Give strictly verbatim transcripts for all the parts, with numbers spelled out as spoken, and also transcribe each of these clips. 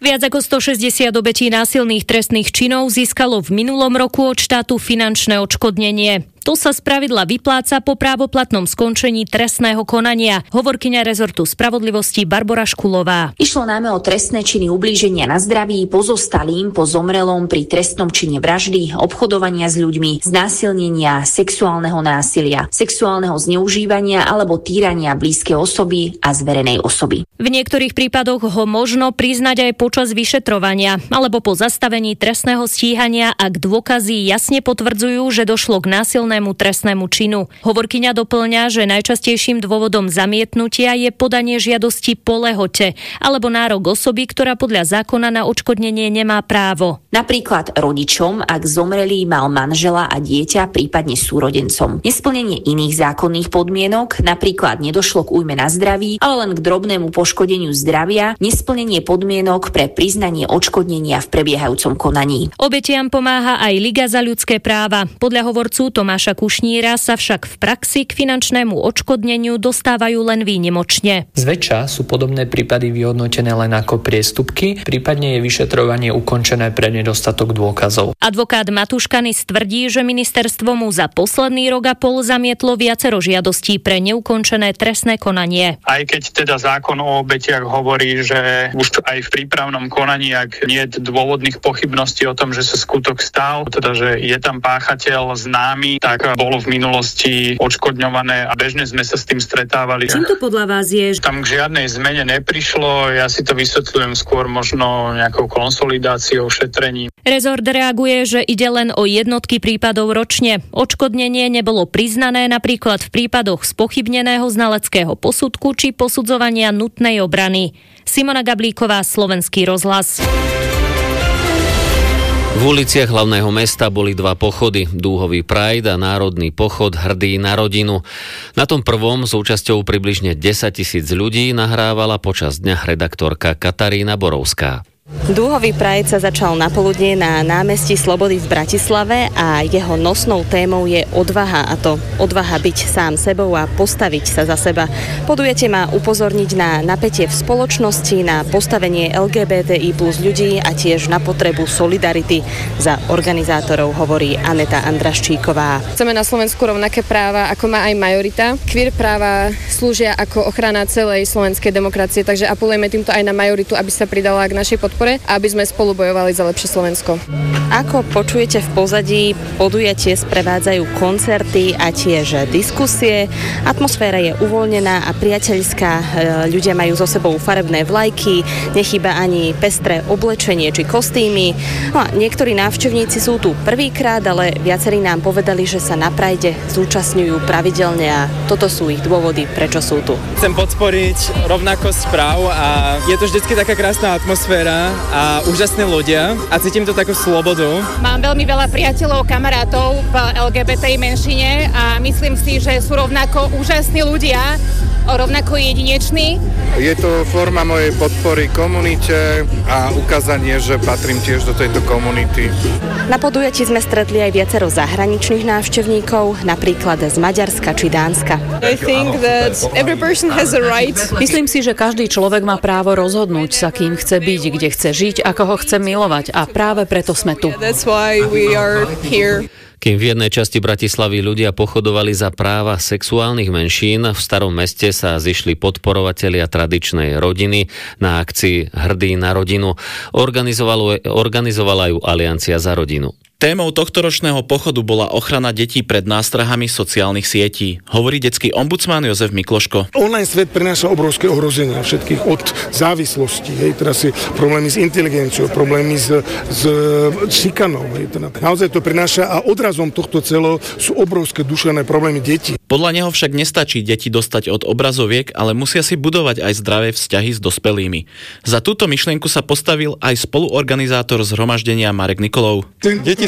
Viac ako stošesťdesiat obetí násilných trestných činov získalo v minulom roku od štátu finančné odškodnenie. To sa spravidla vypláca po právoplatnom skončení trestného konania, hovorkyňa rezortu spravodlivosti Barbora Škulová. Išlo najmä o trestné činy ublíženia na zdraví pozostalým po zomrelom pri trestnom čine vraždy, obchodovania s ľuďmi, znásilnenia, sexuálneho násilia, sexuálneho zneužívania alebo týrania blízkej osoby a zverenej osoby. V niektorých prípadoch ho možno priznať aj počas vyšetrovania alebo po zastavení trestného stíhania, ak dôkazy jasne potvrdzujú, že došlo k násilnému trestnému činu. Hovorkyňa doplňa, že najčastejším dôvodom zamietnutia je podanie žiadosti po lehote alebo nárok osoby, ktorá podľa zákona na odškodnenie nemá právo. Napríklad rodičom, ak zomrelý mal manžela a dieťa, prípadne súrodencom. Nesplnenie iných zákonných podmienok, napríklad nedošlo k újme na zdraví, ale len k drobnému poškodeniu zdravia, nesplnenie podmienok pre priznanie odškodnenia v prebiehajúcom konaní. Obetiam pomáha aj Liga za ľudské práva. Podľa hovorcu Tomáša Kušníra sa však v praxi k finančnému odškodneniu dostávajú len výnimočne. Zväčša sú podobné prípady vyhodnotené len ako priestupky, prípadne je vyšetrovanie ukončené pre nedostatok dôkazov. Advokát Matúš Kanis tvrdí, že ministerstvo mu za posledný rok a pol zamietlo viacero žiadostí pre neukončené trestné konanie. Aj keď teda zákon o obetiach hovorí, že už aj v prípravnom konaní, ak nie je dôvodných pochybností o tom, že sa skutok stal, teda že je tam páchateľ známy, tak bolo v minulosti odškodňované a bežne sme sa s tým stretávali. Čím to podľa vás je? Tam k žiadnej zmene neprišlo, ja si to vysvetľujem skôr možno nejakou konsolidáciou, šetrením. Rezort reaguje, že ide len o jednotky prípadov ročne. Odškodnenie nebolo priznané napríklad v prípadoch spochybneného znaleckého posudku či posudzovania nutnej obrany. Simona Gablíková, Slovenský rozhlas. V uliciach hlavného mesta boli dva pochody, Dúhový Pride a Národný pochod Hrdý na rodinu. Na tom prvom s účasťou približne desaťtisíc ľudí nahrávala počas dňa redaktorka Katarína Borovská. Dúhový Pride sa začal napoludne na námestí Slobody v Bratislave a jeho nosnou témou je odvaha, a to odvaha byť sám sebou a postaviť sa za seba. Podujete má upozorniť na napätie v spoločnosti, na postavenie el gé bé té í plus ľudí a tiež na potrebu solidarity. Za organizátorov hovorí Aneta Andraščíková. Chceme na Slovensku rovnaké práva, ako má aj majorita. Queer práva slúžia ako ochrana celej slovenskej demokracie, takže apelujeme týmto aj na majoritu, aby sa pridala k našej podpore, aby sme spolu bojovali za lepšie Slovensko. Ako počujete v pozadí, podujatie sprevádzajú koncerty a tiež diskusie. Atmosféra je uvoľnená a priateľská. Ľudia majú so sebou farebné vlajky, nechýba ani pestré oblečenie či kostýmy. No a niektorí návštevníci sú tu prvýkrát, ale viacerí nám povedali, že sa na Pride zúčastňujú pravidelne a toto sú ich dôvody, prečo sú tu. Chcem podporiť rovnakosť práv a je to vždycky taká krásna atmosféra a úžasní ľudia a cítim to takú slobodu. Mám veľmi veľa priateľov, kamarátov v el gé bé té í menšine a myslím si, že sú rovnako úžasní ľudia, rovnako jedineční. Je to forma mojej podpory komunite a ukázanie, že patrím tiež do tejto komunity. Na podujatí sme stretli aj viacero zahraničných návštevníkov, napríklad z Maďarska či Dánska. I think that every person has a right. Myslím si, že každý človek má právo rozhodnúť sa, kým chce byť, kde chce žiť, ako ho chce milovať a práve preto sme tu. That's why we are here. Kým v jednej časti Bratislavy ľudia pochodovali za práva sexuálnych menšín, v Starom meste sa zišli podporovatelia tradičnej rodiny na akcii Hrdý na rodinu. Organizovala ju Aliancia za rodinu. Témou tohtoročného pochodu bola ochrana detí pred nástrahami sociálnych sietí. Hovorí detský ombudsman Jozef Mikloško. Online svet prináša obrovské ohrozenia všetkých od závislosti. Hej, teraz je problémy s inteligenciou, problémy s, s šikanou. Hej, teda naozaj to prináša a odrazom tohto celého sú obrovské duševné problémy detí. Podľa neho však nestačí deti dostať od obrazoviek, ale musia si budovať aj zdravé vzťahy s dospelými. Za túto myšlienku sa postavil aj spoluorganizátor zhromaždenia Marek Nikolov. Deti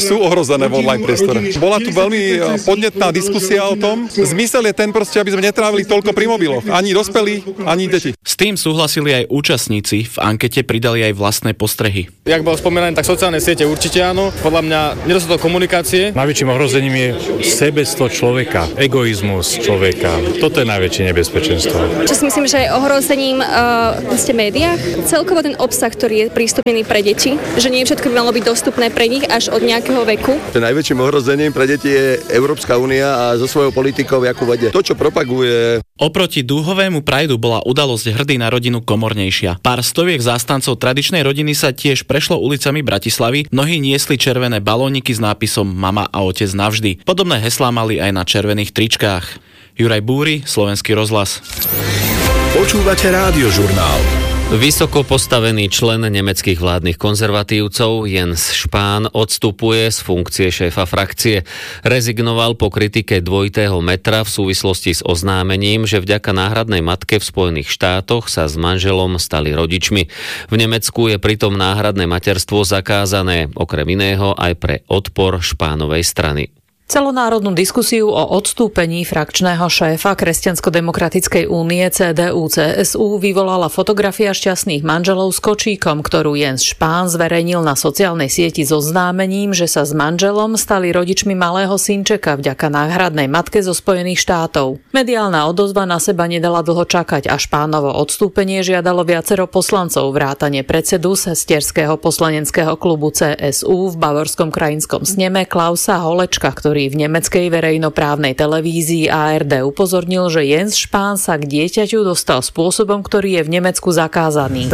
sú ohrozené v online priestore. Bola tu veľmi podnetná diskusia o tom. Zmysel je ten proste, aby sme netrávili toľko pri mobiloch. Ani dospelí, ani deti. S tým súhlasili aj účastníci. V ankete pridali aj vlastné postrehy. Jak bolo spomenané, tak sociálne siete určite áno. Podľa mňa nedostatok komunikácie. Najväčším ohrozením je sebectvo človeka, egoizmus človeka. Toto je najväčšie nebezpečenstvo. Čo si myslím, že je ohrozením uh, v médiách, celkovo ten obsah, ktorý je prístupnený pre deti, že nie všetko by malo byť dostupné pre nich až od nejakého veku. Najväčším ohrozením pre deti je Európska únia a so svojou politikou, ako vedie. To, čo propaguje. Oproti dúhovému Prideu bola udalosť Hrdý na rodinu komornejšia. Pár stoviek zástancov tradičnej rodiny sa tiež prešlo ulicami Bratislavy, mnohí niesli červené balóniky s nápisom Mama a otec navždy. Podobné heslá mali aj na červených tričkách. Juraj Búry, Slovenský rozhlas. Počúvate Rádiožurnál. Vysoko postavený člen nemeckých vládnych konzervatívcov Jens Spahn odstupuje z funkcie šéfa frakcie. Rezignoval po kritike dvojitého metra v súvislosti s oznámením, že vďaka náhradnej matke v Spojených štátoch sa s manželom stali rodičmi. V Nemecku je pritom náhradné materstvo zakázané, okrem iného aj pre odpor Spahnovej strany. Celonárodnú diskusiu o odstúpení frakčného šéfa Kresťansko-demokratickej únie cé dé ú cé es ú vyvolala fotografia šťastných manželov s kočíkom, ktorú Jens Spahn zverejnil na sociálnej sieti so oznámením, že sa s manželom stali rodičmi malého synčeka vďaka náhradnej matke zo Spojených štátov. Mediálna odozva na seba nedala dlho čakať a Spahnovo odstúpenie žiadalo viacero poslancov vrátane predsedu sesterského poslaneckého klubu cé es ú v Bavorskom krajinskom sneme Klausa Holečka, ktorý ktorý v nemeckej verejnoprávnej televízii á er dé upozornil, že Jens Spahn sa k dieťaťu dostal spôsobom, ktorý je v Nemecku zakázaný.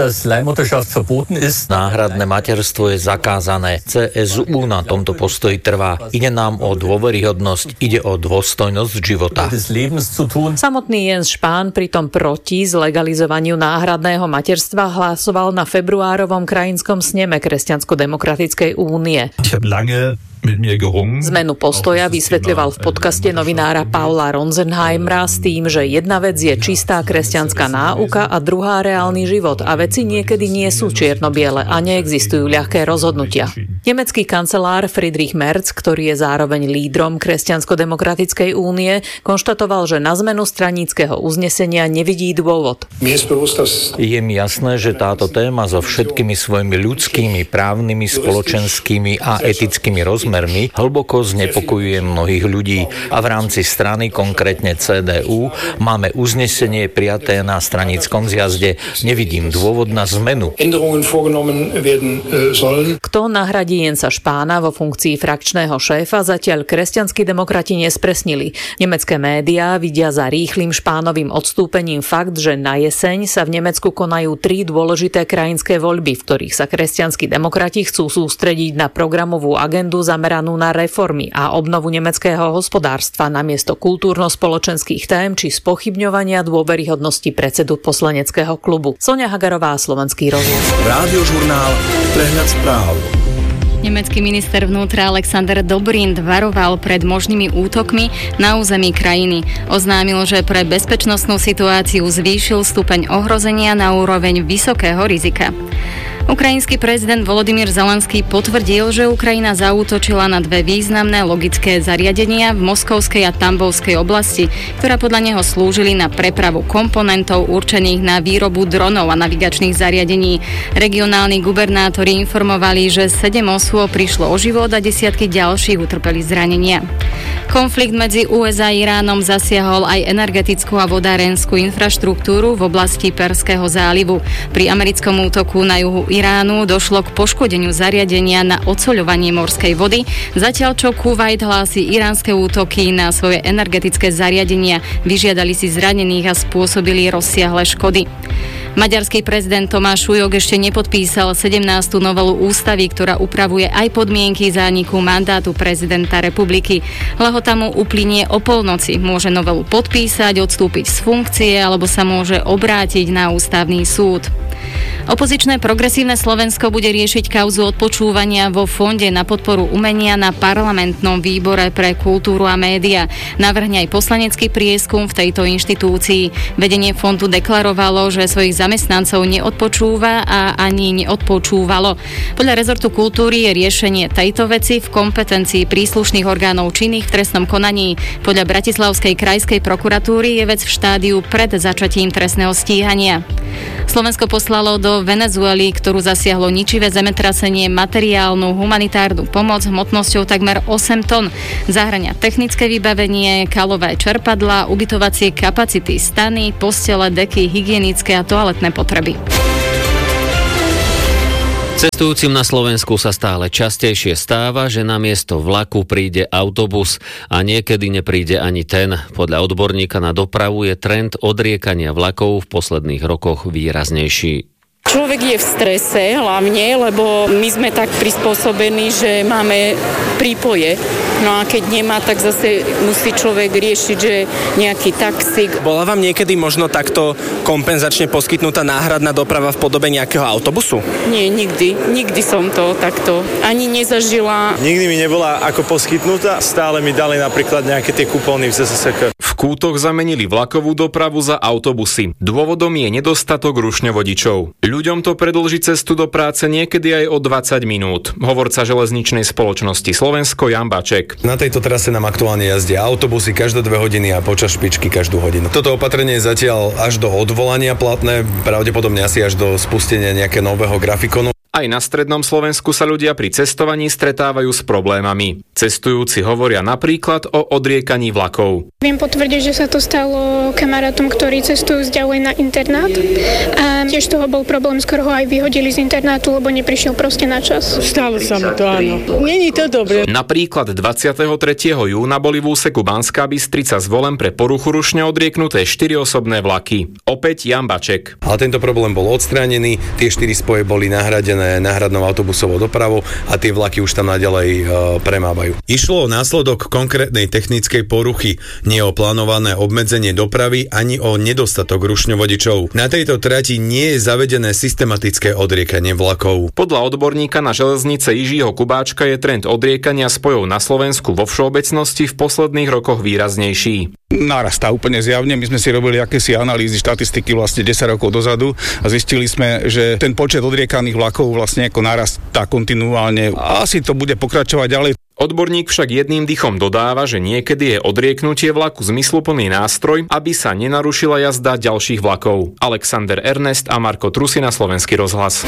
Náhradné materstvo je zakázané. cé es ú na tomto postoji trvá. Ide nám o dôveryhodnosť, ide o dôstojnosť života. Samotný Jens Spahn pritom proti zlegalizovaniu náhradného materstva hlasoval na februárovom krajinskom sneme Kresťansko-demokratickej únie. Zmenu postoja vysvetľoval v podcaste novinára Paula Ronzenheimera s tým, že jedna vec je čistá kresťanská náuka a druhá reálny život a veci niekedy nie sú čierno-biele a neexistujú ľahké rozhodnutia. Nemecký kancelár Friedrich Merz, ktorý je zároveň lídrom Kresťansko-demokratickej únie, konštatoval, že na zmenu straníckeho uznesenia nevidí dôvod. Je mi jasné, že táto téma so všetkými svojimi ľudskými, právnymi, spoločenskými a etickými rozmermi hlboko znepokojuje mnohých ľudí a v rámci strany, konkrétne cé dé ú, máme uznesenie prijaté na stranickom zjazde. Nevidím dôvod na zmenu. Kto nahradí Jensa Spahna vo funkcii frakčného šéfa, zatiaľ kresťanskí demokrati nespresnili. Nemecké médiá vidia za rýchlym Spahnovým odstúpením fakt, že na jeseň sa v Nemecku konajú tri dôležité krajinské voľby, v ktorých sa kresťanskí demokrati chcú sústrediť na programovú agendu za zameranú na reformy a obnovu nemeckého hospodárstva namiesto kultúrno-spoločenských tém či spochybňovania dôveryhodnosti predsedu poslaneckého klubu. Soňa Hagarová, Slovenský rozhlas. Rádiožurnál, prehľad správ. Nemecký minister vnútra Alexander Dobrindt varoval pred možnými útokmi na území krajiny. Oznámil, že pre bezpečnostnú situáciu zvýšil stupeň ohrozenia na úroveň vysokého rizika. Ukrajinský prezident Volodymyr Zelenský potvrdil, že Ukrajina zaútočila na dve významné logické zariadenia v Moskovskej a Tambovskej oblasti, ktoré podľa neho slúžili na prepravu komponentov určených na výrobu dronov a navigačných zariadení. Regionálni gubernátori informovali, že sedem osôb prišlo o život a desiatky ďalších utrpeli zranenia. Konflikt medzi ú es á a Iránom zasiahol aj energetickú a vodárenskú infraštruktúru v oblasti Perského zálivu. Pri americkom útoku na juhu Iránu došlo k poškodeniu zariadenia na odsoľovanie morskej vody, zatiaľ čo Kuvajt hlási iránske útoky na svoje energetické zariadenia, vyžiadali si zranených a spôsobili rozsiahle škody. Maďarský prezident Tomáš Ujok ešte nepodpísal sedemnástu novelu ústavy, ktorá upravuje aj podmienky zániku mandátu prezidenta republiky. Lehota mu uplynie o polnoci. Môže novelu podpísať, odstúpiť z funkcie alebo sa môže obrátiť na ústavný súd. Opozičné progresívne Slovensko bude riešiť kauzu odpočúvania vo Fonde na podporu umenia na parlamentnom výbore pre kultúru a média. Navrhne aj poslanecký prieskum v tejto inštitúcii. Vedenie fondu deklarovalo, že svojich zamestnancov neodpočúva a ani neodpočúvalo. Podľa rezortu kultúry je riešenie tejto veci v kompetencii príslušných orgánov činných v trestnom konaní. Podľa Bratislavskej krajskej prokuratúry je vec v štádiu pred začatím trestného stíhania. Slovensko poslalo do Venezuely, ktorú zasiahlo ničivé zemetrasenie, materiálnu humanitárnu pomoc hmotnosťou takmer osem tón. Zahŕňa technické vybavenie, kalové čerpadlá, ubytovacie kapacity, stany, postele, deky, hygienické a toaletné potreby. Cestujúcim na Slovensku sa stále častejšie stáva, že namiesto vlaku príde autobus a niekedy nepríde ani ten. Podľa odborníka na dopravu je trend odriekania vlakov v posledných rokoch výraznejší. Človek je v strese hlavne, lebo my sme tak prispôsobení, že máme prípoje. No a keď nemá, tak zase musí človek riešiť, že nejaký taxík. Bola vám niekedy možno takto kompenzačne poskytnutá náhradná doprava v podobe nejakého autobusu? Nie, nikdy. Nikdy som to takto ani nezažila. Nikdy mi nebola ako poskytnutá. Stále mi dali napríklad nejaké tie kupóny v zet es es ká. V Kútoch zamenili vlakovú dopravu za autobusy. Dôvodom je nedostatok rušňovodičov. Ľuďom to predĺži cestu do práce niekedy aj o dvadsať minút. Hovorca železničnej spoločnosti Slovensko Jan Baček. Na tejto trase nám aktuálne jazdia autobusy každé dve hodiny a počas špičky každú hodinu. Toto opatrenie je zatiaľ až do odvolania platné, pravdepodobne asi až do spustenia nejakého nového grafikonu. Aj na strednom Slovensku sa ľudia pri cestovaní stretávajú s problémami. Cestujúci hovoria napríklad o odriekaní vlakov. Viem potvrdiť, že sa to stalo kamarátom, ktorí cestujú ďalej na internát. A tiež toho bol problém, skoro ho aj vyhodili z internátu, lebo neprišiel proste na čas. Stalo sa mi to, áno. Není to dobre. Napríklad dvadsiateho tretieho júna boli v úseku Banská Bystrica Zvolen pre poruchu rušne odrieknuté štyri osobné vlaky. Opäť Jan Baček. Ale tento problém bol odstránený, tie štyri spoje boli nahradené náhradnou autobusovou dopravou a tie vlaky už tam naďalej e, premávajú. Išlo o následok konkrétnej technickej poruchy, nie o plánované obmedzenie dopravy ani o nedostatok rušňovodičov. Na tejto trati nie je zavedené systematické odriekanie vlakov. Podľa odborníka na železnice Jiřího Kubáčka je trend odriekania spojov na Slovensku vo všeobecnosti v posledných rokoch výraznejší. Narastá úplne zjavne. My sme si robili akési analýzy, štatistiky vlastne desať rokov dozadu a zistili sme, že ten počet odriekaných vlakov vlastne ako narastá kontinuálne. Asi to bude pokračovať ďalej. Odborník však jedným dychom dodáva, že niekedy je odrieknutie vlaku zmysluplný nástroj, aby sa nenarušila jazda ďalších vlakov. Alexander Ernest a Marko Trusina, Slovenský rozhlas.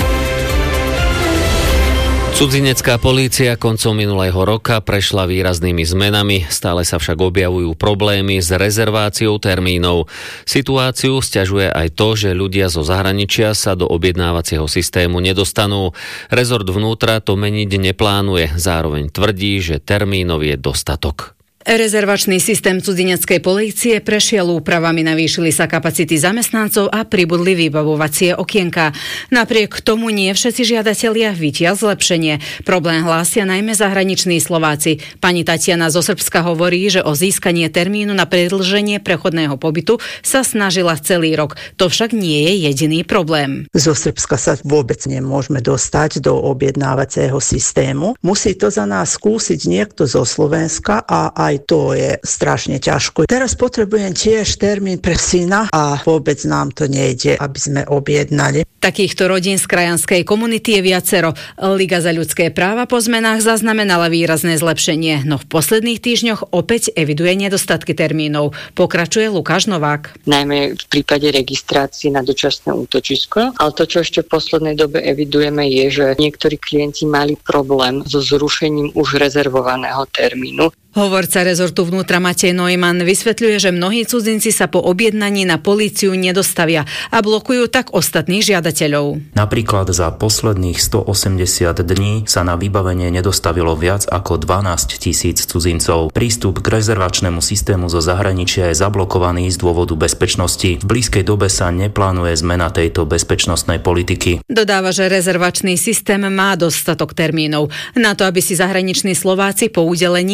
Cudzinecká polícia koncom minulého roka prešla výraznými zmenami, stále sa však objavujú problémy s rezerváciou termínov. Situáciu sťažuje aj to, že ľudia zo zahraničia sa do objednávacieho systému nedostanú. Rezort vnútra to meniť neplánuje, zároveň tvrdí, že termínov je dostatok. Rezervačný systém cudzineckej polície prešiel úpravami, navýšili sa kapacity zamestnancov a pribudli vybavovacie okienka. Napriek tomu nie všetci žiadatelia vidia zlepšenie. Problém hlásia najmä zahraniční Slováci. Pani Tatiana zo Srbska hovorí, že o získanie termínu na predĺženie prechodného pobytu sa snažila celý rok. To však nie je jediný problém. Zo Srbska sa vôbec nemôžeme dostať do objednávacieho systému. Musí to za nás skúsiť niekto zo Slovenska a aj to je strašne ťažko. Teraz potrebujem tiež termín pre syna a vôbec nám to nejde, aby sme objednali. Takýchto rodín z krajanskej komunity je viacero. Liga za ľudské práva po zmenách zaznamenala výrazné zlepšenie, no v posledných týždňoch opäť eviduje nedostatky termínov. Pokračuje Lukáš Novák. Najmä v prípade registrácie na dočasné útočisko, ale to, čo ešte v poslednej dobe evidujeme, je, že niektorí klienti mali problém so zrušením už rezervovaného termínu. Hovorca rezortu vnútra Matej Neumann vysvetľuje, že mnohí cudzinci sa po objednaní na políciu nedostavia a blokujú tak ostatných žiadateľov. Napríklad za posledných stoosemdesiat dní sa na vybavenie nedostavilo viac ako dvanásť tisíc cudzincov. Prístup k rezervačnému systému zo zahraničia je zablokovaný z dôvodu bezpečnosti. V blízkej dobe sa neplánuje zmena tejto bezpečnostnej politiky. Dodáva, že rezervačný systém má dostatok termínov. Na to, aby si zahraniční Slováci po udelení prechodného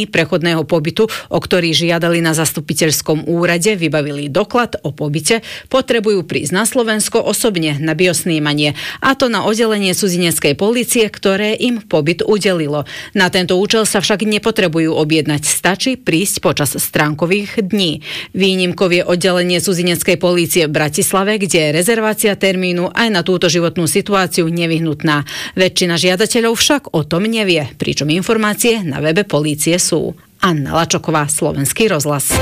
nezákonného pobytu, o ktorý žiadali na zastupiteľskom úrade, vybavili doklad o pobyte, potrebujú prísť na Slovensko osobne na biosnímanie, a to na oddelenie cudzineckej polície, ktoré im pobyt udelilo. Na tento účel sa však nepotrebujú objednať, stačí prísť počas stránkových dní. Výnimkou je oddelenie cudzineckej polície v Bratislave, kde je rezervácia termínu aj na túto životnú situáciu nevyhnutná. Väčšina žiadateľov však o tom nevie, pričom informácie na webe polície sú. Anna Lačoková, Slovenský rozhlas.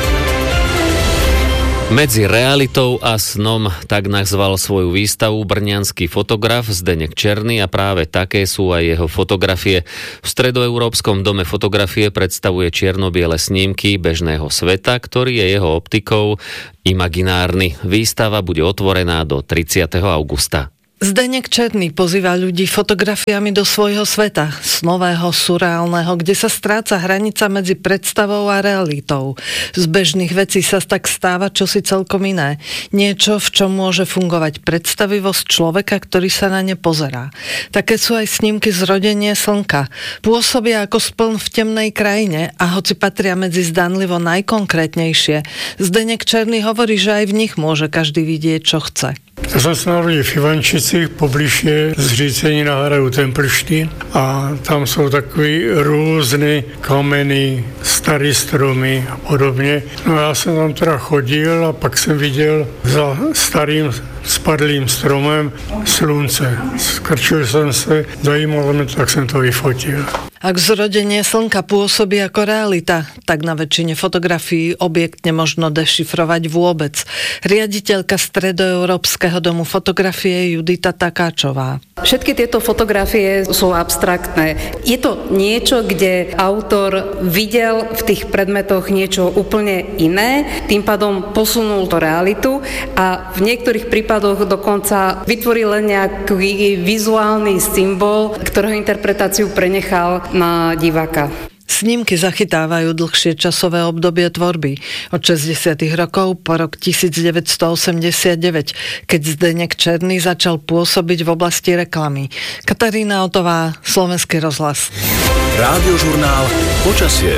Medzi realitou a snom, tak nazval svoju výstavu brňanský fotograf Zdeněk Černý, a práve také sú aj jeho fotografie. V Stredoeurópskom dome fotografie predstavuje čierno-biele snímky bežného sveta, ktorý je jeho optikou imaginárny. Výstava bude otvorená do tridsiateho augusta. Zdeněk Černý pozýva ľudí fotografiami do svojho sveta, snového, surreálneho, kde sa stráca hranica medzi predstavou a realitou. Z bežných vecí sa tak stáva čosi celkom iné. Niečo, v čom môže fungovať predstavivosť človeka, ktorý sa na ne pozerá. Také sú aj snímky z rodenia slnka. Pôsobia ako spln v temnej krajine a hoci patria medzi zdanlivo najkonkrétnejšie, Zdeněk Černý hovorí, že aj v nich môže každý vidieť, čo chce. Já jsem se narodil v Ivančicích, poblíž je zřícení na hradu Templštýn a tam jsou takový různé kameny, staré stromy a podobně. No já jsem tam teda chodil a pak jsem viděl za starým spadlým stromem slunce. Skrčil jsem se, zajímalo mě, tak jsem to vyfotil. Ak zrodenie slnka pôsobí ako realita, tak na väčšine fotografií objekt nemožno dešifrovať vôbec. Riaditeľka Stredoeurópskeho domu fotografie Judita Takáčová. Všetky tieto fotografie sú abstraktné. Je to niečo, kde autor videl v tých predmetoch niečo úplne iné, tým pádom posunul to realitu a v niektorých prípadoch dokonca vytvoril len nejaký vizuálny symbol, ktorého interpretáciu prenechal na diváka. Snímky zachytávajú dlhšie časové obdobie tvorby. Od šesťdesiatych rokov po rok devätnásťstoosemdesiatdeväť, keď Zdeněk Černý začal pôsobiť v oblasti reklamy. Katarína Otová, Slovenský rozhlas. Rádiožurnál Počasie.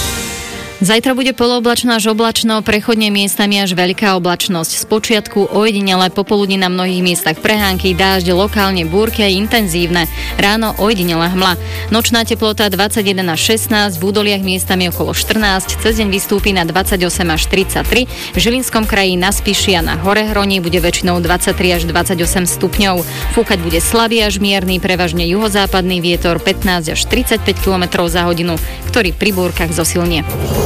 Zajtra bude polooblačno až oblačno, prechodne miestami až veľká oblačnosť. Spočiatku ojedinele popoludní na mnohých miestach prehánky, dážď, lokálne búrky aj intenzívne. Ráno ojedinele hmla. Nočná teplota dvadsaťjeden až šestnásť, v údoliach miestami okolo štrnásť, cez deň vystúpi na dvadsaťosem až tridsaťtri. V Žilinskom kraji na Spiši a na Horehroní bude väčšinou dvadsaťtri až dvadsaťosem stupňov. Fúkať bude slabý až mierny, prevažne juhozápadný vietor pätnásť až tridsaťpäť kilometrov za hodinu, ktorý pri búrkach zosilnie.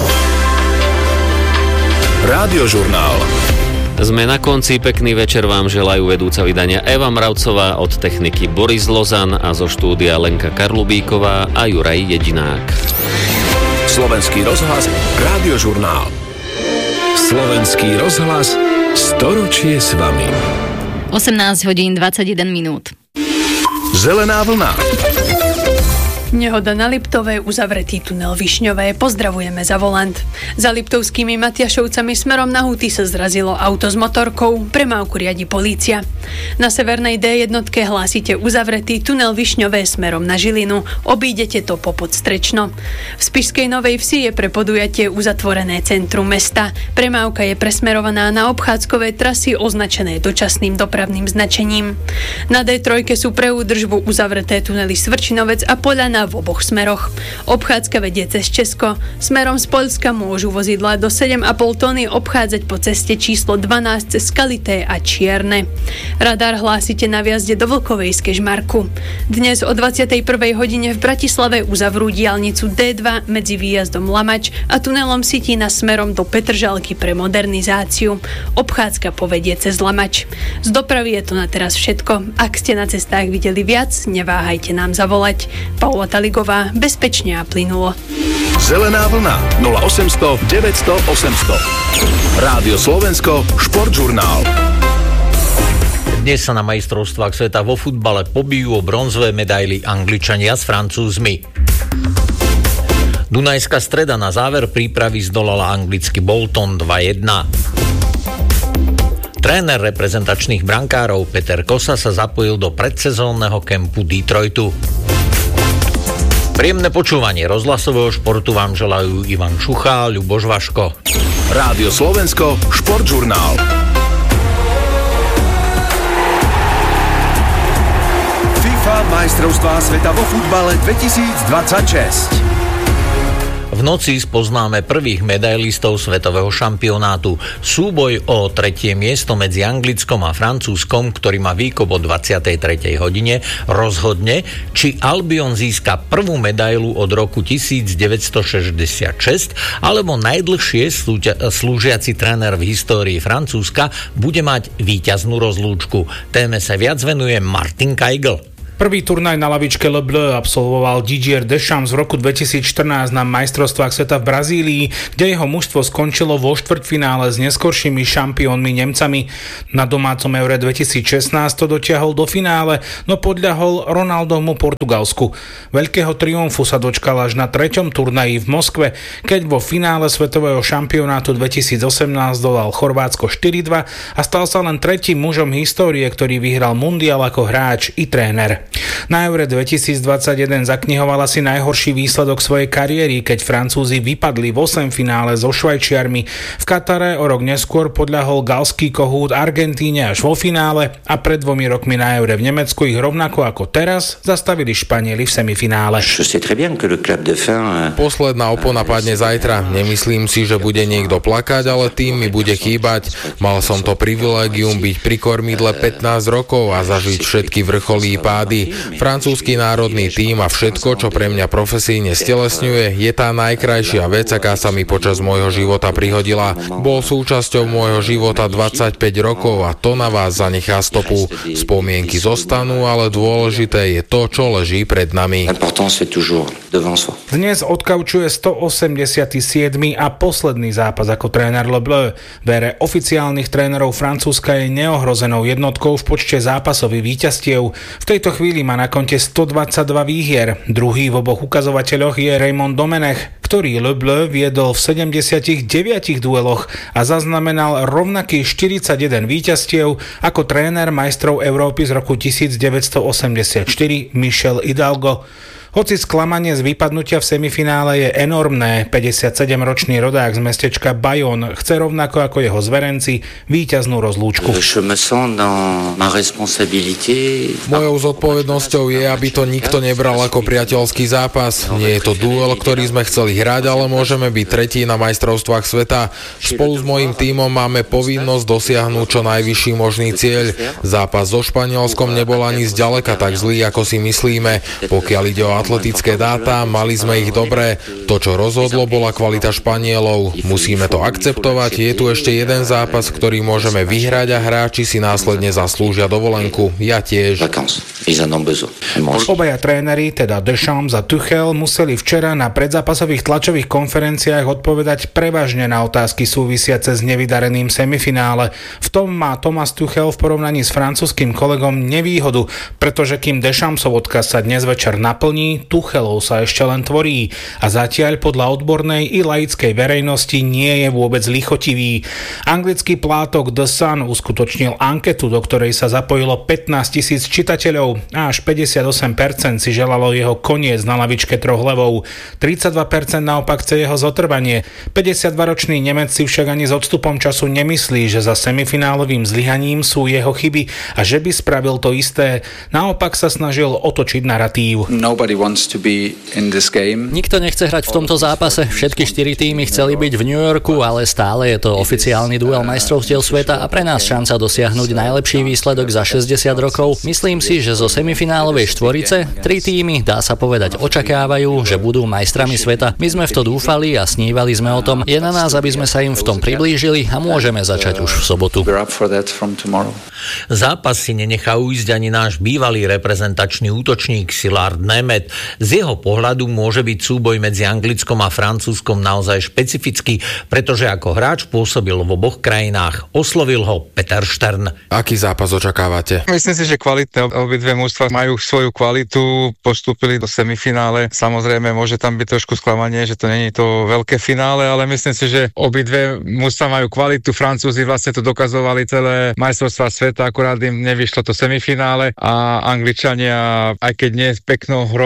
Rádiožurnál. Sme na konci, pekný večer vám želajú vedúca vydania Eva Mravcová, od techniky Boris Lozan a zo štúdia Lenka Karlubíková a Juraj Jedinák. Slovenský rozhlas, Rádiožurnál. Slovenský rozhlas, storočie s vami. osemnásť hodín dvadsaťjeden minút. Zelená vlna. Nehoda na Liptove, uzavretý tunel Višňové. Pozdravujeme za volant. Za Liptovskými Matiašovcami smerom na Huty sa zrazilo auto s motorkou. Premávku riadi polícia. Na severnej dé jednotke hlásite uzavretý tunel Višňové smerom na Žilinu. Obídete to po Podstrečno. V Spišskej Novej Vsi je pre podujatie uzatvorené centrum mesta. Premávka je presmerovaná na obchádzkové trasy označené dočasným dopravným značením. Na dé tri sú pre údržbu uzavreté tunely Svrčinovec a Poľana v oboch smeroch. Obchádzka vedie cez Česko. Smerom z Poľska môžu vozidlá do sedem a pol tony obchádzať po ceste číslo dvanásť cez Kalité a Čierne. Radar hlásite na viazde do Vlkovej z Kežmarku. Dnes o dvadsiatej prvej hodine v Bratislave uzavrú diaľnicu dé dva medzi výjazdom Lamač a tunelom Sitina smerom do Petržalky pre modernizáciu. Obchádzka povedie cez Lamač. Z dopravy je to na teraz všetko. Ak ste na cestách videli viac, neváhajte nám zavolať. Paula Taligová, bezpečne a plynulo. Zelená vlna nula osemsto deväťsto osemsto. Rádio Slovensko, športžurnál. Dnes sa na majstrovstvách sveta vo futbale pobijú o bronzové medaily Angličania s Francúzmi. Dunajská Streda na záver prípravy zdolala anglický Bolton dva jedna. Tréner reprezentačných brankárov Peter Kosa sa zapojil do predsezónneho kempu Detroitu. Príjemné počúvanie rozhlasového športu vám želajú Ivan Šuchá, Ľuboš Vaško. Rádio Slovensko, športžurnál. FIFA majstrovstvá sveta vo futbale dvetisícdvadsaťšesť. V noci spoznáme prvých medailistov svetového šampionátu. Súboj o tretie miesto medzi Anglickom a Francúzskom, ktorý má výkop o dvadsiatej tretej hodine, rozhodne, či Albion získa prvú medailu od roku devätnásťstošesťdesiatšesť, alebo najdlhšie slúžiaci tréner v histórii Francúzska bude mať víťaznú rozlúčku. Téme sa viac venuje Martin Kaigl. Prvý turnaj na lavičke Le Bleu absolvoval Didier Deschamps v roku dvetisícštrnásť na majstrovstvách sveta v Brazílii, kde jeho mužstvo skončilo vo štvrťfinále s neskoršími šampiónmi Nemcami. Na domácom Eure dvetisícšestnásť to dotiahol do finále, no podľahol Ronaldovmu Portugalsku. Veľkého triumfu sa dočkal až na treťom turnaji v Moskve, keď vo finále svetového šampionátu dvetisícosemnásť dolal Chorvátsko štyri dva a stal sa len tretím mužom histórie, ktorý vyhral mundial ako hráč i tréner. Na Eure dvetisícdvadsaťjeden zaknihovala si najhorší výsledok svojej kariéry, keď Francúzi vypadli v osemfinále so Švajčiarmi. V Katare o rok neskôr podľahol galský kohút Argentíne až vo finále a pred dvomi rokmi na Eure v Nemecku ich rovnako ako teraz zastavili Španieli v semifinále. Posledná opona padne zajtra. Nemyslím si, že bude niekto plakať, ale tým mi bude chýbať. Mal som to privilégium byť pri kormidle pätnásť rokov a zažiť všetky vrcholí pády. Francúzsky národný tím a všetko, čo pre mňa profesíne stelesňuje, je tá najkrajšia vec, aká sa mi počas môjho života prihodila. Bol súčasťou môjho života dvadsaťpäť rokov a to na vás zanechá stopu. Spomienky zostanú, ale dôležité je to, čo leží pred nami. Dnes odkaučuje stoosemdesiaty siedmy a posledný zápas ako tréner Le Bleu. V ére oficiálnych trénerov Francúzska je neohrozenou jednotkou v počte zápasových víťazstiev. V tejto chvíli má na konte stodvadsaťdva výhier. Druhý v oboch ukazovateľoch je Raymond Domenech, ktorý Le Bleu viedol v sedemdesiatdeväť dueloch a zaznamenal rovnaký štyridsaťjeden víťazstiev ako tréner majstrov Európy z roku devätnásťstoosemdesiatštyri Michel Hidalgo. Hoci sklamanie z vypadnutia v semifinále je enormné, päťdesiatsedemročný rodák z mestečka Bayonne chce rovnako ako jeho zverenci víťaznú rozlúčku. Mojou zodpovednosťou je, aby to nikto nebral ako priateľský zápas. Nie je to duel, ktorý sme chceli hrať, ale môžeme byť tretí na majstrovstvách sveta. Spolu s mojím tímom máme povinnosť dosiahnuť čo najvyšší možný cieľ. Zápas so Španielskom nebol ani zďaleka tak zlý, ako si myslíme. Pokiaľ ide o atletické dáta, mali sme ich dobré. To, čo rozhodlo, bola kvalita Španielov. Musíme to akceptovať. Je tu ešte jeden zápas, ktorý môžeme vyhrať a hráči si následne zaslúžia dovolenku. Ja tiež. Obaja tréneri, teda Deschamps a Tuchel, museli včera na predzápasových tlačových konferenciách odpovedať prevažne na otázky súvisiace s nevydareným semifinále. V tom má Thomas Tuchel v porovnaní s francúzskym kolegom nevýhodu, pretože kým Deschampsov odkaz sa dnes večer naplní, Tuchelov sa ešte len tvorí a zatiaľ podľa odbornej i laickej verejnosti nie je vôbec lichotivý. Anglický plátok The Sun uskutočnil anketu, do ktorej sa zapojilo pätnásť tisíc čitateľov a až päťdesiatosem percent si želalo jeho koniec na lavičke troch levov. tridsaťdva percent naopak chce jeho zotrvanie. päťdesiatdvaročný Nemec si však ani s odstupom času nemyslí, že za semifinálovým zlyhaním sú jeho chyby a že by spravil to isté. Naopak sa snažil otočiť naratív. Nikto nechce hrať v tomto zápase. Všetky štyri týmy chceli byť v New Yorku, ale stále je to oficiálny duel majstrovstiev sveta a pre nás šanca dosiahnuť najlepší výsledok za šesťdesiat rokov. Myslím si, že zo semifinálovej štvorice tri týmy, dá sa povedať, očakávajú, že budú majstrami sveta. My sme v to dúfali a snívali sme o tom. Je na nás, aby sme sa im v tom priblížili a môžeme začať už v sobotu. Zápas si nenechá ujsť ani náš bývalý reprezentačný útočník Szilárd Németh. Z jeho pohľadu môže byť súboj medzi Anglickom a Francúzskom naozaj špecifický, pretože ako hráč pôsobil v oboch krajinách. Oslovil ho Peter Štern. Aký zápas očakávate? Myslím si, že kvalitné obidve mužstvá majú svoju kvalitu, postúpili do semifinále. Samozrejme, môže tam byť trošku sklamanie, že to není to veľké finále, ale myslím si, že obidve mužstvá majú kvalitu. Francúzi vlastne to dokazovali celé majstrovstvá sveta, akurát im nevyšlo to semifinále a Angličania, aj keď nie s peknou hrou,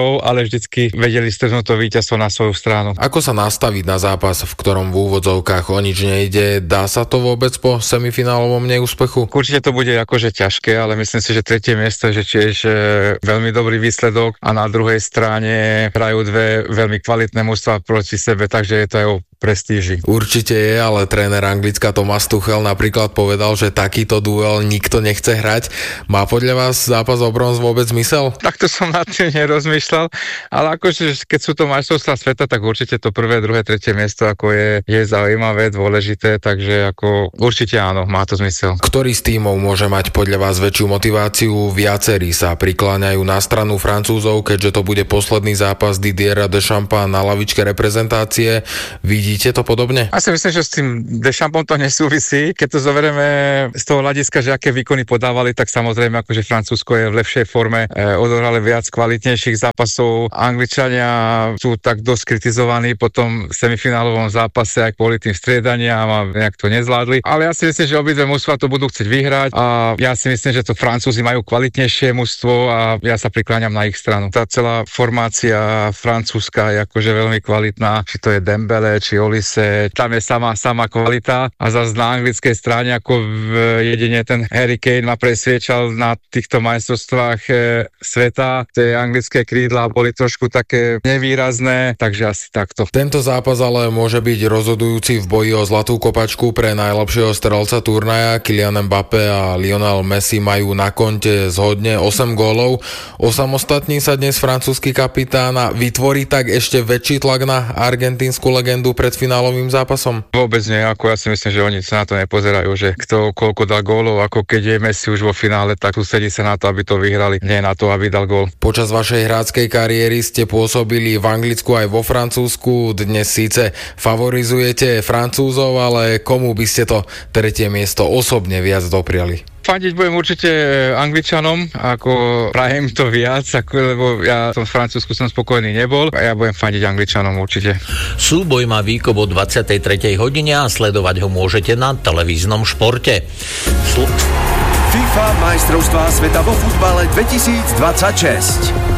súperov, ale vždycky vedeli strhnúť to víťazstvo na svoju stranu. Ako sa nastaviť na zápas, v ktorom v úvodzovkách o nič nejde? Dá sa to vôbec po semifinálovom neúspechu? Určite to bude akože ťažké, ale myslím si, že tretie miesto, že tiež e, veľmi dobrý výsledok a na druhej strane hrajú dve veľmi kvalitné mužstvá proti sebe, takže je to aj o prestíži. Určite je, ale tréner Anglicka Thomas Tuchel napríklad povedal, že takýto duel nikto nechce hrať. Má podľa vás zápas o bronz vôbec zmysel? Takto som nad tým nerozmýšľal, ale akože keď sú to majstrovstvá sveta, tak určite to prvé, druhé, tretie miesto ako je, je zaujímavé, dôležité, takže ako určite áno, má to zmysel. Ktorý z tímov môže mať podľa vás väčšiu motiváciu? Viacerí sa prikláňajú na stranu Francúzov, keďže to bude posledný zápas Didiera Deschampa na lavičke reprezentácie. Vidíte to podobne? Ja si myslím, že s tým Deschampom to nesúvisí. Keď to zoberieme z toho hľadiska, že aké výkony podávali, tak samozrejme akože Francúzsko je v lepšej forme, e, odohrali viac kvalitnejších zápasov. Angličania sú tak dosť kritizovaní po tom semifinálovom zápase aj kvôli tým striedaniam a nejak to nezvládli. Ale ja si myslím, že obidve mužstvá to budú chcieť vyhrať a ja si myslím, že to Francúzi majú kvalitnejšie mužstvo a ja sa prikláňam na ich stranu. Tá celá formácia francúzska je akože veľmi kvalitná, či to je Dembele, či Olise, tam je sama, sama kvalita a zase na anglickej strane ako v jedine ten Harry Kane ma presviečal na týchto majstrovstvách e, sveta. Tie anglické krídla boli trošku také nevýrazné, takže asi takto. Tento zápas ale môže byť rozhodujúci v boji o zlatú kopačku pre najlepšieho strelca turnaja. Kylian Mbappé a Lionel Messi majú na konte zhodne osem gólov. Osamostatní sa dnes francúzsky kapitán a vytvorí tak ešte väčší tlak na argentínsku legendu pred finálovým zápasom? Vôbec nie, ako ja si myslím, že oni sa na to nepozerajú, že kto koľko dá gólov, ako keď je Messi už vo finále, tak sústredí sa na to, aby to vyhrali, nie na to, aby dal gól. Počas vašej hráckej kariéry ste pôsobili v Anglicku aj vo Francúzsku, dnes síce favorizujete Francúzov, ale komu by ste to tretie miesto osobne viac dopriali? Fandiť budem určite Angličanom, ako prajem to viac, ako, lebo ja som v Francúzsku som spokojný nebol a ja budem fandiť Angličanom určite. Súboj má výkop o dvadsiatej tretej hodine a sledovať ho môžete na televíznom športe. Sl- FIFA majstrovstvá sveta vo futbale dvetisícdvadsaťšesť.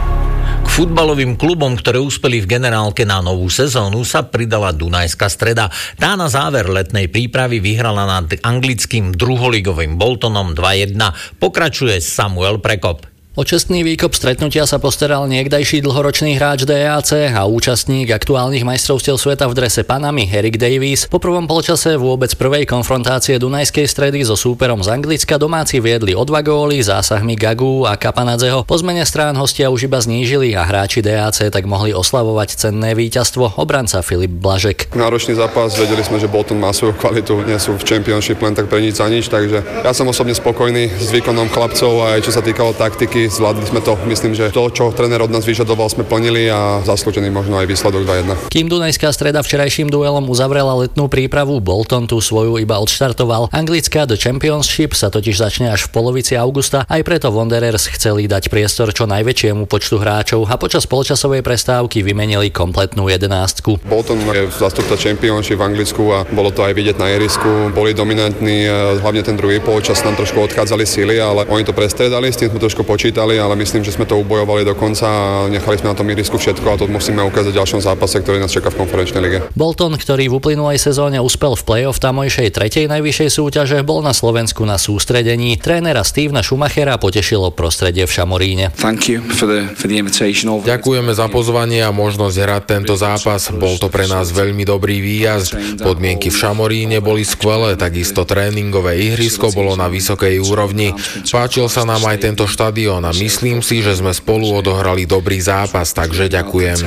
K futbalovým klubom, ktoré uspeli v generálke na novú sezónu, sa pridala Dunajská Streda. Tá na záver letnej prípravy vyhrala nad anglickým druholigovým Boltonom dva jedna. Pokračuje Samuel Prekop. O čestný výkop stretnutia sa postaral niekdajší dlhoročný hráč dé á cé a účastník aktuálnych majstrovstiev sveta v drese Panamy Eric Davies. Po prvom polčase vôbec prvej konfrontácie Dunajskej Stredy so súperom z Anglicka domáci viedli o dva góly zásahmi Gagu a Kapanadzeho. Po zmene strán hostia už iba znížili a hráči dé á cé tak mohli oslavovať cenné víťazstvo. Obranca Filip Blažek. Náročný zápas, vedeli sme, že Bolton má svoju kvalitu, nie sú v Championship len tak pre nič za nič, takže ja som osobne spokojný s výkonom chlapcov aj čo sa týkalo taktiky. Zvládli sme to, myslím, že to, čo tréner od nás vyžadoval, sme plnili a zaslúžený možno aj výsledok dva jedna. Kým Dunajská Streda včerajším duelom uzavrela letnú prípravu, Bolton tú svoju iba odštartoval. Anglická The Championship sa totiž začne až v polovici augusta, aj preto Wanderers chceli dať priestor čo najväčšiemu počtu hráčov a počas polčasovej prestávky vymenili kompletnú jedenástku. Bolton je zastupca Championship v Anglicku a bolo to aj vidieť na ihrisku. Boli dominantní, hlavne ten druhý polčas nám trošku odchádzali síly, ale oni to prestredali, s tým sme trošku počítali, ale myslím, že sme to ubojovali do konca a nechali sme na tom ihrisku všetko a to musíme ukázať v ďalšom zápase, ktorý nás čaká v konferenčnej lige. Bolton, ktorý v uplynulej sezóne uspel v play-off tamojšej tretej najvyššej súťaže, bol na Slovensku na sústredení. Trénera Stevena Schumachera potešilo prostredie v Šamoríne. Thank you for the, for the invitation. Ďakujeme za pozvanie a možnosť hrať tento zápas. Bol to pre nás veľmi dobrý výjazd. Podmienky v Šamoríne boli skvelé, takisto tréningové ihrisko bolo na vysokej úrovni. Páčil sa nám aj tento štadión a myslím si, že sme spolu odohrali dobrý zápas, takže ďakujem.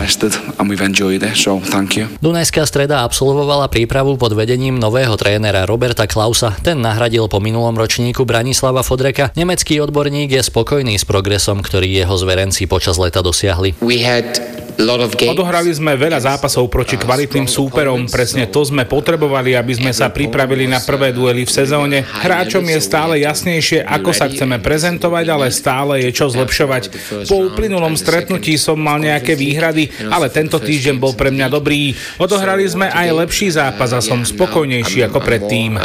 Dunajská Streda absolvovala prípravu pod vedením nového trénera Roberta Klausa. Ten nahradil po minulom ročníku Branislava Fodreka. Nemecký odborník je spokojný s progresom, ktorý jeho zverenci počas leta dosiahli. We had Odohrali sme veľa zápasov proti kvalitným súperom, presne to sme potrebovali, aby sme sa pripravili na prvé duely v sezóne. Hráčom je stále jasnejšie, ako sa chceme prezentovať, ale stále je čo zlepšovať. Po uplynulom stretnutí som mal nejaké výhrady, ale tento týždeň bol pre mňa dobrý. Odohrali sme aj lepší zápas a som spokojnejší ako predtým.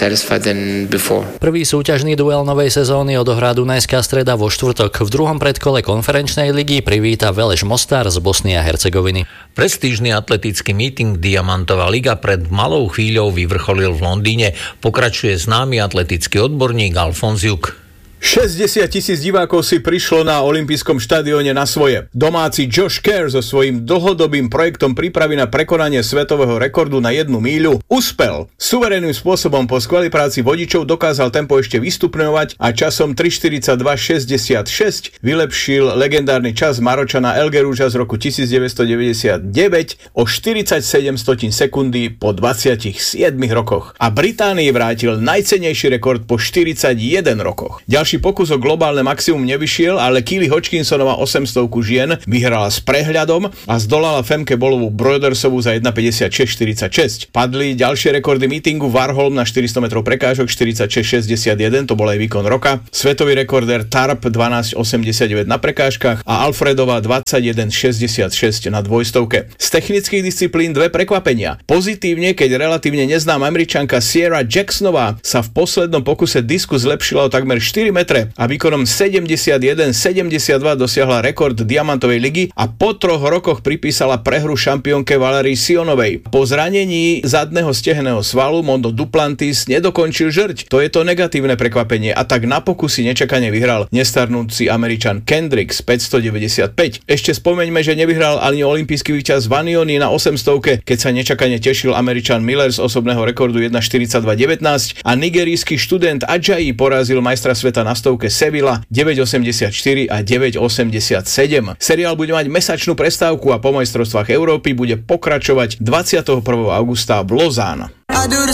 Prvý súťažný duel novej sezóny odohrá Dunajská Streda vo štvrtok. V druhom predkole konferenčnej ligy privíta Veleš Mostar z Bosny a Hercegoviny. Prestížny atletický meeting Diamantová liga pred malou chvíľou vyvrcholil v Londýne. Pokračuje známy atletický odborník Alfons Juk. šesťdesiat tisíc divákov si prišlo na olympijskom štadióne na svoje. Domáci Josh Kerr so svojím dlhodobým projektom prípravy na prekonanie svetového rekordu na jednu míľu uspel. Suverénnym spôsobom po skvelej práci vodičov dokázal tempo ešte vystupňovať a časom tri štyridsaťdva šesťdesiatšesť vylepšil legendárny čas Maročana Elgerúža z roku devätnásťstodeväťdesiatdeväť o štyridsaťsedem stotín sekundy po dvadsiatich siedmich rokoch. A Británii vrátil najcennejší rekord po štyridsaťjeden rokoch. Ďalší pokus o globálne maximum nevyšiel, ale Keely Hodgkinsonova osemstovku žien vyhrala s prehľadom a zdolala Femke Bolovú Brodersovú za jedna päťdesiatšesť štyridsaťšesť. Padli ďalšie rekordy meetingu. Warholm na štyristo metrov prekážok štyridsaťšesť šesťdesiatjeden, to bol aj výkon roka. Svetový rekordér Tarp dvanásť osemdesiatdeväť na prekážkach a Alfredova dvadsaťjeden šesťdesiatšesť na dvojstovke. Z technických disciplín dve prekvapenia. Pozitívne, keď relatívne neznáma Američanka Sierra Jacksonová sa v poslednom pokuse disku zlepšila o takmer štyri metre a výkonom sedemdesiatjeden sedemdesiatdva dosiahla rekord Diamantovej ligy a po troch rokoch pripísala prehru šampiónke Valerii Sionovej. Po zranení zadného stehenného svalu Mondo Duplantis nedokončil žrť. To je to negatívne prekvapenie a tak na pokusy nečakane vyhral nestarnúci Američan Kendricks päťstodeväťdesiatpäť. Ešte spomeňme, že nevyhral ani olympijský víťaz Vanioni na osemstovke, keď sa nečakane tešil Američan Miller z osobného rekordu jedna štyridsaťdva devätnásť a nigerijský študent Adjayi porazil majstra sveta na stovke Sevilla deväť osemdesiatštyri a deväť osemdesiatsedem. Seriál bude mať mesačnú prestávku a po majstrovstvách Európy bude pokračovať dvadsiateho prvého augusta v Lausanne.